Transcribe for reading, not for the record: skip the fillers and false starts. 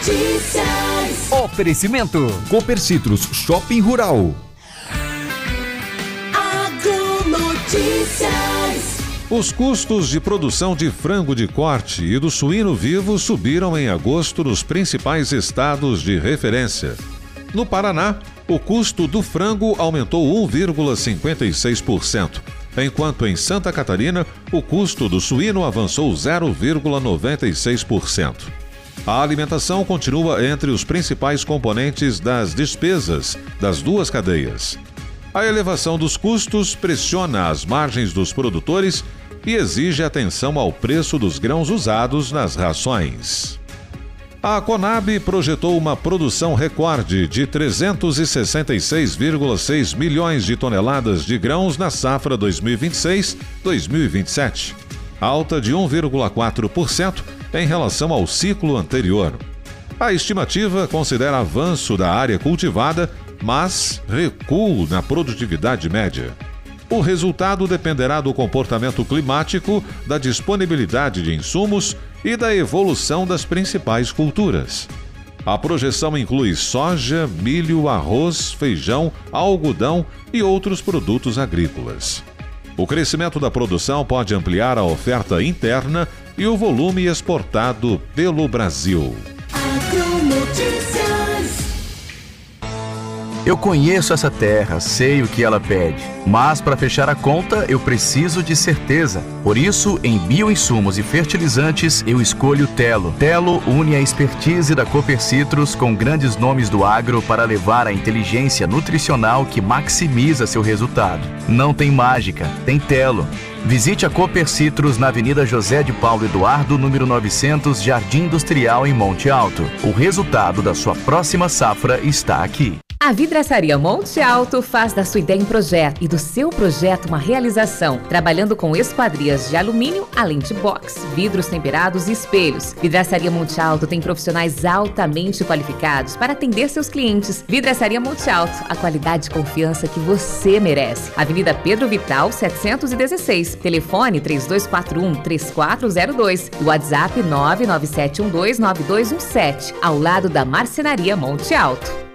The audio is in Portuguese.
Notícias. Oferecimento Copercitros Shopping Rural. Agronotícias. Os custos de produção de frango de corte e do suíno vivo subiram em agosto nos principais estados de referência. No Paraná, o custo do frango aumentou 1,56%, enquanto em Santa Catarina, o custo do suíno avançou 0,96%. A alimentação continua entre os principais componentes das despesas das duas cadeias. A elevação dos custos pressiona as margens dos produtores e exige atenção ao preço dos grãos usados nas rações. A Conab projetou uma produção recorde de 366,6 milhões de toneladas de grãos na safra 2026-2027, alta de 1,4% em relação ao ciclo anterior. A estimativa considera avanço da área cultivada, mas recuo na produtividade média. O resultado dependerá do comportamento climático, da disponibilidade de insumos e da evolução das principais culturas. A projeção inclui soja, milho, arroz, feijão, algodão e outros produtos agrícolas. O crescimento da produção pode ampliar a oferta interna e o volume exportado pelo Brasil. Eu conheço essa terra, sei o que ela pede, mas para fechar a conta eu preciso de certeza. Por isso, em bioinsumos e fertilizantes, eu escolho Telo. Telo une a expertise da Copercitros com grandes nomes do agro para levar a inteligência nutricional que maximiza seu resultado. Não tem mágica, tem Telo. Visite a Copercitros na Avenida José de Paulo Eduardo, número 900, Jardim Industrial, em Monte Alto. O resultado da sua próxima safra está aqui. A Vidraçaria Monte Alto faz da sua ideia um projeto e do seu projeto uma realização, trabalhando com esquadrias de alumínio, além de box, vidros temperados e espelhos. Vidraçaria Monte Alto tem profissionais altamente qualificados para atender seus clientes. Vidraçaria Monte Alto, a qualidade e confiança que você merece. Avenida Pedro Vital, 716. Telefone 3241-3402. E WhatsApp 997129217, ao lado da Marcenaria Monte Alto.